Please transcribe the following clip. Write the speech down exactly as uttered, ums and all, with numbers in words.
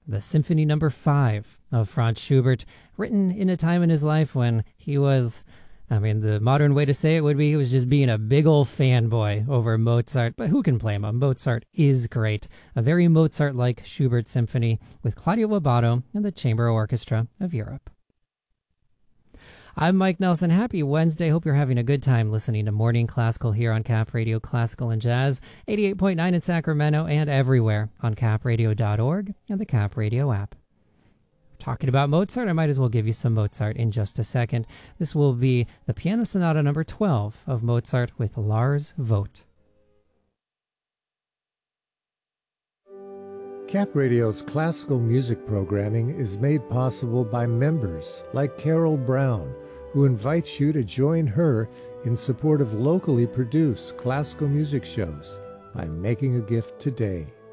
the Symphony Number Five of Franz Schubert, written in a time in his life when he was, I mean, the modern way to say it would be he was just being a big old fanboy over Mozart, but who can blame him? Mozart is great. A very Mozart-like Schubert symphony with Claudio Lobato and the Chamber Orchestra of Europe. I'm Mike Nelson. Happy Wednesday. Hope you're having a good time listening to Morning Classical here on Cap Radio Classical and Jazz, eighty-eight point nine in Sacramento and everywhere on cap radio dot org and the Cap Radio app. Talking about Mozart, I might as well give you some Mozart in just a second. This will be the Piano Sonata number twelve of Mozart with Lars Vogt. Cap Radio's classical music programming is made possible by members like Carol Brown, who invites you to join her in support of locally produced classical music shows by making a gift today.